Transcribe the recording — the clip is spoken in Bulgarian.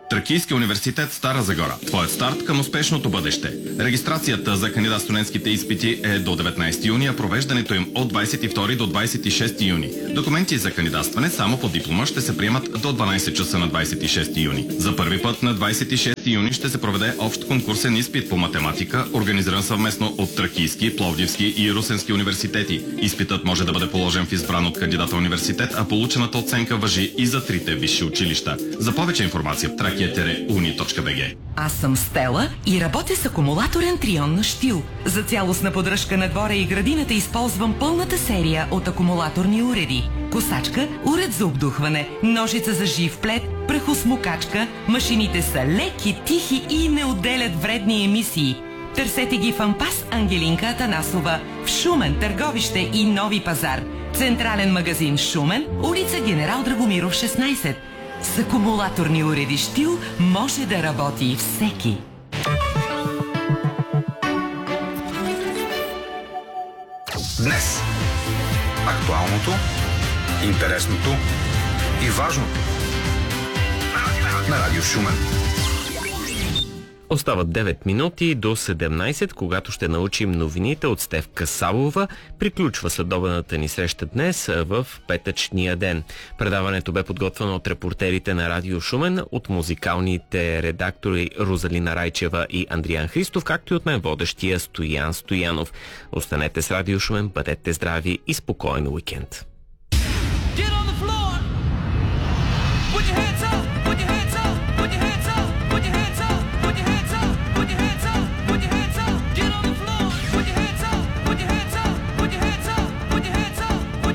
Тракийски университет Стара Загора. Твоят старт към успешното бъдеще. Регистрацията за кандидат-студентските изпити е до 19 юни, а провеждането им от 22 до 26 юни. Документи за кандидатстване само по диплома ще се приемат до 12 часа на 26 юни. За първи път на 26 юни ще се проведе общ конкурсен изпит по математика, организиран съвместно от Тракийски, Пловдивски и Русенски университети. Изпитът може да бъде положен в избран от кандидата университет, а получената оценка важи и за трите висши училища. За повече информация в trakia-uni.bg. Аз съм Стела и работя с акумулаторен трион на Штил. За цялостна поддръжка на двора и градината използвам пълната серия от акумулаторни уреди. Косачка, уред за обдухване, ножица за жив плет, прахосмокачка. Машините са леки, тихи и не отделят вредни емисии. Търсете ги в Ампас Ангелинка Атанасова, в Шумен, Търговище и Нови пазар. Централен магазин Шумен, улица Генерал Драгомиров 16. С акумулаторни уреди Штил може да работи всеки. Днес актуалното, интересното и важното на Радио Шумен. Остават 9 минути до 17, когато ще научим новините от Стефка Савова. Приключва следобедната ни среща днес в петъчния ден. Предаването бе подготвено от репортерите на Радио Шумен, от музикалните редактори Розалина Райчева и Андриан Христов, както и от мен водещия Стоян Стоянов. Останете с Радио Шумен, бъдете здрави и спокоен уикенд. Put your hands up, put your hands up, put your hands up, put your hands up, put your hands up, put your hands up.